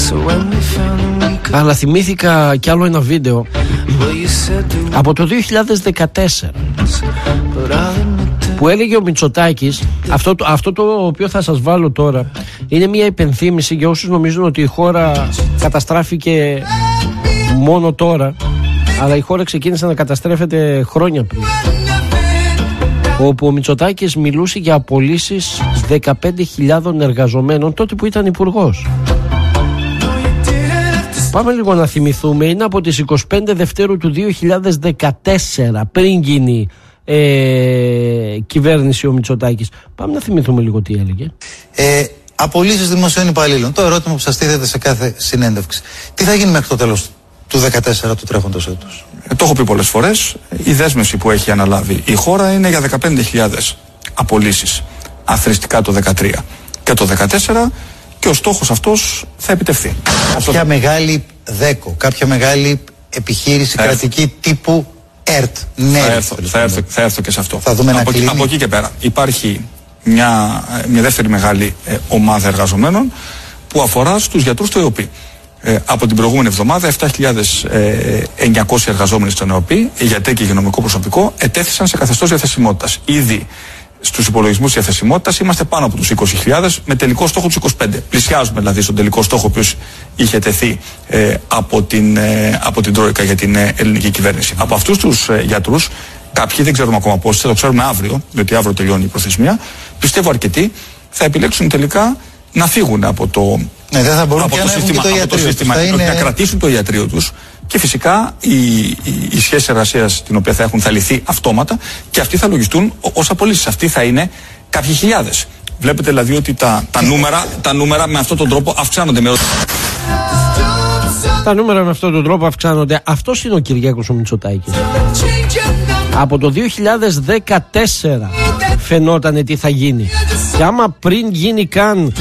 Αλλά θυμήθηκα κι άλλο ένα βίντεο από το 2014 που έλεγε ο Μητσοτάκης. Αυτό το οποίο θα σας βάλω τώρα είναι μια υπενθύμηση για όσους νομίζουν ότι η χώρα καταστράφηκε μόνο τώρα, αλλά η χώρα ξεκίνησε να καταστρέφεται χρόνια πριν, όπου ο Μητσοτάκης μιλούσε για απολύσεις 15.000 εργαζομένων τότε που ήταν υπουργός. Πάμε λίγο να θυμηθούμε. Είναι από τις 25 Δευτέρου του 2014, πριν γίνει κυβέρνηση ο Μητσοτάκης. Πάμε να θυμηθούμε λίγο τι έλεγε. Απολύσεις δημοσίων υπαλλήλων. Το ερώτημα που σας τίθεται σε κάθε συνέντευξη. Τι θα γίνει μέχρι το τέλος του 2014 του τρέχοντος έτους? Το έχω πει πολλές φορές. Η δέσμευση που έχει αναλάβει η χώρα είναι για 15.000 απολύσεις αθροιστικά το 2013 και το 2014, και ο στόχος αυτός θα επιτευχθεί. Κάποια μεγάλη ΔΕΚΟ, κάποια μεγάλη επιχείρηση κρατική τύπου ΕΡΤ. Ναι, θα έρθω και σε αυτό. Θα δούμε από εκεί και πέρα υπάρχει μια δεύτερη μεγάλη ομάδα εργαζομένων που αφορά στους γιατρούς του ΕΟΠΗ. Από την προηγούμενη εβδομάδα 7.900 εργαζόμενοι στον ΕΟΠΗ, γιατροί και υγειονομικό προσωπικό, ετέθησαν σε καθεστώς διαθεσιμότητας. Ήδη στους υπολογισμούς διαθεσιμότητας είμαστε πάνω από τους 20.000 με τελικό στόχο τους 25. Πλησιάζουμε δηλαδή στον τελικό στόχο ο οποίος είχε τεθεί από την Τρόικα για την ελληνική κυβέρνηση. Από αυτούς τους γιατρούς, κάποιοι δεν ξέρουμε ακόμα πόσοι, θα το ξέρουμε αύριο, διότι αύριο τελειώνει η προθεσμία, πιστεύω αρκετοί θα επιλέξουν τελικά να φύγουν από το σύστημα, να κρατήσουν το ιατρείο τους, και φυσικά η σχέση εργασίας την οποία θα έχουν θα λυθεί αυτόματα και αυτοί θα λογιστούν ως απολύσεις. Αυτοί θα είναι κάποιοι χιλιάδες. Βλέπετε δηλαδή ότι τα νούμερα με αυτόν τον τρόπο αυξάνονται. Τα νούμερα με αυτόν τον τρόπο αυξάνονται. Αυτός είναι ο Κυριάκος ο Μητσοτάκης. Από το 2014 φαινόταν τι θα γίνει. Και άμα πριν γίνει καν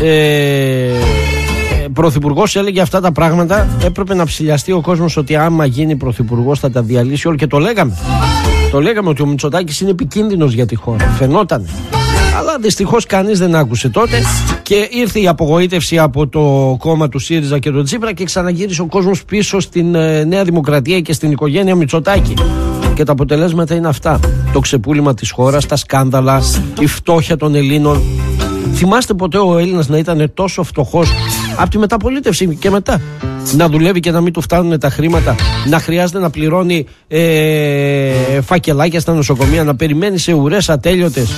πρωθυπουργός έλεγε αυτά τα πράγματα, έπρεπε να ψηλιαστεί ο κόσμος ότι άμα γίνει πρωθυπουργός θα τα διαλύσει όλα. Και το λέγαμε. Το λέγαμε ότι ο Μητσοτάκης είναι επικίνδυνος για τη χώρα. Φαινόταν. Αλλά δυστυχώς κανείς δεν άκουσε τότε και ήρθε η απογοήτευση από το κόμμα του ΣΥΡΙΖΑ και τον Τσίπρα και ξαναγύρισε ο κόσμος πίσω στην Νέα Δημοκρατία και στην οικογένεια Μητσοτάκη. Και τα αποτελέσματα είναι αυτά. Το ξεπούλημα της χώρας, τα σκάνδαλα, η φτώχεια των Ελλήνων. Θυμάστε ποτέ ο Έλληνας να ήταν τόσο φτωχός από τη μεταπολίτευση και μετά? Να δουλεύει και να μην του φτάνουν τα χρήματα, να χρειάζεται να πληρώνει φακελάκια στα νοσοκομεία, να περιμένει σε ουρές ατέλειωτες.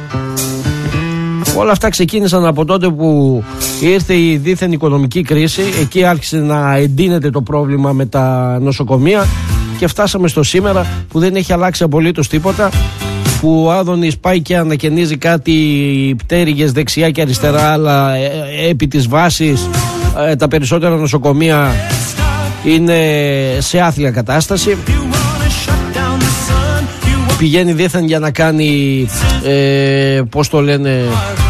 Όλα αυτά ξεκίνησαν από τότε που ήρθε η δίθεν οικονομική κρίση. Εκεί άρχισε να εντείνεται το πρόβλημα με τα νοσοκομεία και φτάσαμε στο σήμερα που δεν έχει αλλάξει απολύτως τίποτα, που ο Άδωνης πάει και ανακαινίζει κάτι πτέρυγες δεξιά και αριστερά, αλλά επί της βάσης τα περισσότερα νοσοκομεία είναι σε άθλια κατάσταση. Πηγαίνει δίθεν για να κάνει πώς το λένε,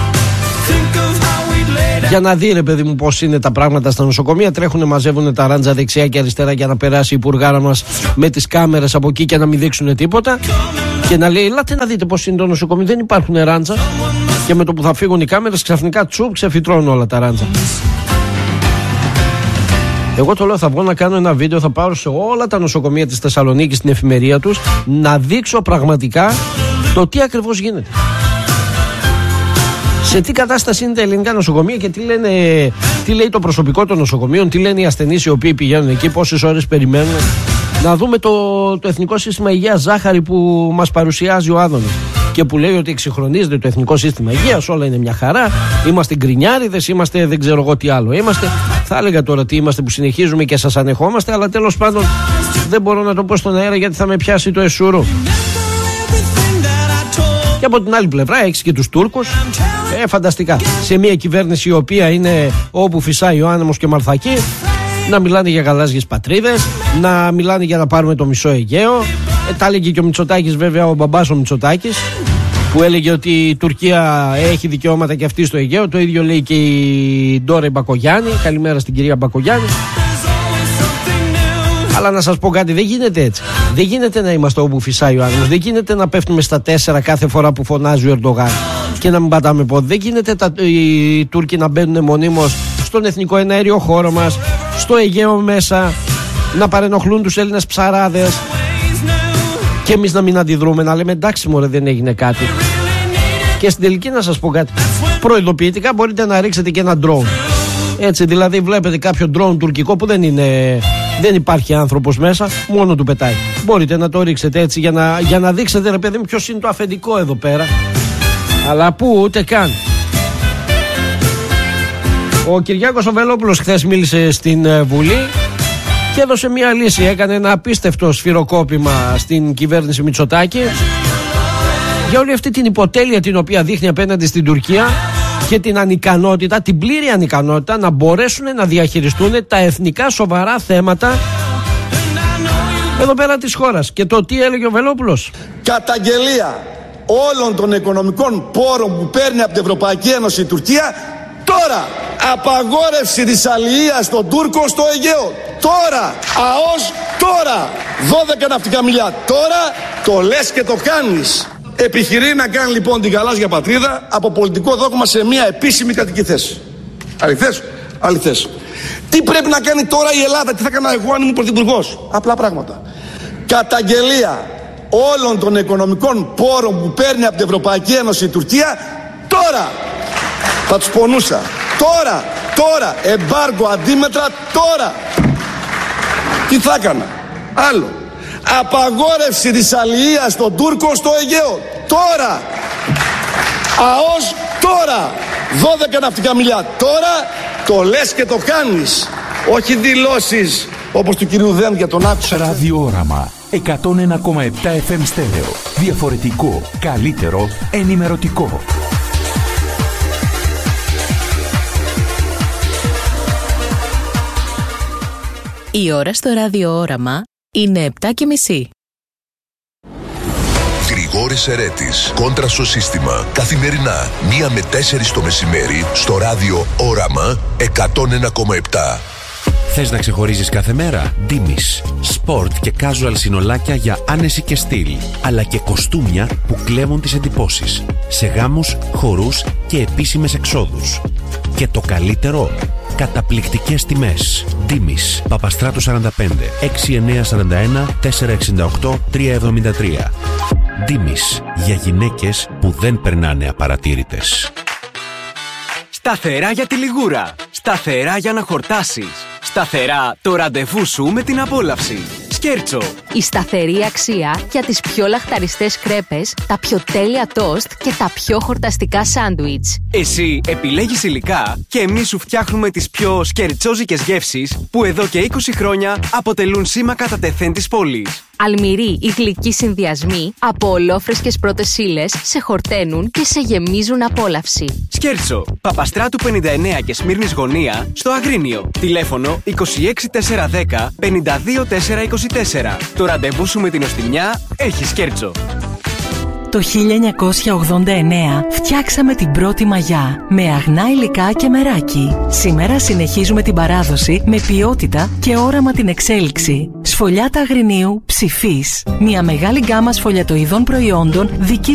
για να δει ρε παιδί μου πώς είναι τα πράγματα στα νοσοκομεία. Τρέχουνε, μαζεύουνε τα ράντζα δεξιά και αριστερά για να περάσει η υπουργάρα μας με τις κάμερες από εκεί και να μην δείξουν τίποτα και να λέει ελάτε να δείτε πώς είναι το νοσοκομείο, δεν υπάρχουν ράντζα, και με το που θα φύγουν οι κάμερες ξαφνικά τσουπ ξεφυτρώνουν όλα τα ράντζα. Εγώ το λέω, θα βγω να κάνω ένα βίντεο, θα πάω σε όλα τα νοσοκομεία της Θεσσαλονίκης στην εφημερία τους να δείξω πραγματικά το τι ακριβώς γίνεται. Σε τι κατάσταση είναι τα ελληνικά νοσοκομεία και τι λέει το προσωπικό των νοσοκομείων, τι λένε οι ασθενείς οι οποίοι πηγαίνουν εκεί, πόσες ώρες περιμένουν. Να δούμε το Εθνικό Σύστημα Υγείας Ζάχαρη που μας παρουσιάζει ο Άδωνης και που λέει ότι εξυγχρονίζεται το Εθνικό Σύστημα Υγείας, όλα είναι μια χαρά, είμαστε γκρινιάριδες, είμαστε δεν ξέρω εγώ τι άλλο είμαστε. Θα έλεγα τώρα τι είμαστε που συνεχίζουμε και σας ανεχόμαστε, αλλά τέλος πάντων δεν μπορώ να το πω στον αέρα γιατί θα με πιάσει το εσουρού. Και από την άλλη πλευρά έχεις και τους Τούρκους. Φανταστικά. Σε μια κυβέρνηση η οποία είναι όπου φυσάει ο άνεμος και μαλθακή, να μιλάνε για γαλάζιες πατρίδες, να μιλάνε για να πάρουμε το μισό Αιγαίο. Τα έλεγε και ο Μητσοτάκης, βέβαια, ο μπαμπάς ο Μητσοτάκης, που έλεγε ότι η Τουρκία έχει δικαιώματα και αυτή στο Αιγαίο. Το ίδιο λέει και η Ντόρα Μπακογιάννη. Καλημέρα στην κυρία Μπακογιάννη. Αλλά να σας πω κάτι, δεν γίνεται έτσι. Δεν γίνεται να είμαστε όπου φυσάει ο άνεμος. Δεν γίνεται να πέφτουμε στα 4 κάθε φορά που φωνάζει ο Ερντογάν και να μην πατάμε πόδι. Δεν γίνεται οι Τούρκοι να μπαίνουν μονίμως στον εθνικό εναέριο χώρο μας, στο Αιγαίο μέσα, να παρενοχλούν τους Έλληνες ψαράδες και εμείς να μην αντιδρούμε, να λέμε εντάξει μωρέ, δεν έγινε κάτι. Και στην τελική να σας πω κάτι, προειδοποιητικά μπορείτε να ρίξετε και ένα drone. Έτσι δηλαδή βλέπετε κάποιο drone τουρκικό που δεν υπάρχει άνθρωπος μέσα, μόνο του πετάει. Μπορείτε να το ρίξετε έτσι για να δείξετε ρε παιδί μου ποιος είναι το αφεντικό εδώ πέρα. Αλλά πού, ούτε καν. Ο Κυριάκος ο Βελόπουλος χθες μίλησε στην Βουλή και έδωσε μια λύση. Έκανε ένα απίστευτο σφυροκόπημα στην κυβέρνηση Μητσοτάκη για όλη αυτή την υποτέλεια την οποία δείχνει απέναντι στην Τουρκία και την ανικανότητα, την πλήρη ανικανότητα να μπορέσουν να διαχειριστούν τα εθνικά σοβαρά θέματα εδώ πέρα της χώρας. Και το τι έλεγε ο Βελόπουλος? Καταγγελία όλων των οικονομικών πόρων που παίρνει από την Ευρωπαϊκή Ένωση η Τουρκία τώρα. Απαγόρευση της αλληλείας των Τούρκων στο Αιγαίο τώρα. ΑΟΣ τώρα. 12 ναυτικά μιλιά τώρα. Το λες και το κάνεις. Επιχειρεί να κάνει λοιπόν την γαλάζια πατρίδα από πολιτικό δόγμα σε μια επίσημη κρατική θέση. Αληθές. Τι πρέπει να κάνει τώρα η Ελλάδα? Τι θα έκανα εγώ αν ήμουν πρωθυπουργός? Απλά πράγματα. Καταγγελία όλων των οικονομικών πόρων που παίρνει από την Ευρωπαϊκή Ένωση η Τουρκία τώρα. Θα τους πονούσα. Τώρα. Εμπάργκο, αντίμετρα τώρα. Τι θα έκανα? Άλλο. Απαγόρευση της αλληλείας των Τούρκων στο Αιγαίο τώρα. ΑΟΣ τώρα. 12 ναυτικά μιλιά τώρα. Το λες και το κάνεις. Όχι δηλώσεις όπως του κυρίου Δέν για τον άκουσα. Ραδιόραμα 101,7 FM στέρεο. Διαφορετικό, καλύτερο, ενημερωτικό. Η ώρα στο ραδιόραμα είναι 7:30. Γρηγόρης Ερέτης, κόντρα στο σύστημα. Καθημερινά, 1 με 4 το μεσημέρι, στο ράδιο Όραμα 101,7. Θες να ξεχωρίζεις κάθε μέρα? Ντίμης. Σπορτ και casual συνολάκια για άνεση και στυλ, αλλά και κοστούμια που κλέβουν τις εντυπώσεις σε γάμους, χορούς και επίσημες εξόδους. Και το καλύτερο, καταπληκτικές τιμές. Ντίμης. Παπαστράτου 45 6941 468 373. Ντίμης. Για γυναίκες που δεν περνάνε απαρατήρητες. Σταθερά για τη λιγούρα. Σταθερά για να χορτάσεις. Σταθερά το ραντεβού σου με την απόλαυση. Σκέρτσο. Η σταθερή αξία για τις πιο λαχταριστές κρέπες, τα πιο τέλεια τόστ και τα πιο χορταστικά σάντουιτς. Εσύ επιλέγεις υλικά και εμείς σου φτιάχνουμε τις πιο σκερτσόζικες γεύσεις που εδώ και 20 χρόνια αποτελούν σήμα κατά τεθέν της πόλης. Αλμυροί ή γλυκοί συνδυασμοί από ολόφρεσκες πρώτες ύλες σε χορταίνουν και σε γεμίζουν απόλαυση. Σκέρτσο. Παπαστράτου 59 και Σμύρνης Γωνία στο Αγρίνιο. Τηλέφωνο 26410 52424. Το ραντεβού σου με την οστιμιά έχει Σκέρτσο. Το 1989 φτιάξαμε την πρώτη μαγιά με αγνά υλικά και μεράκι. Σήμερα συνεχίζουμε την παράδοση με ποιότητα και όραμα την εξέλιξη. Σφολιάτα Αγρινίου Ψηφής. Μια μεγάλη γκάμα σφολιατοειδών προϊόντων δικής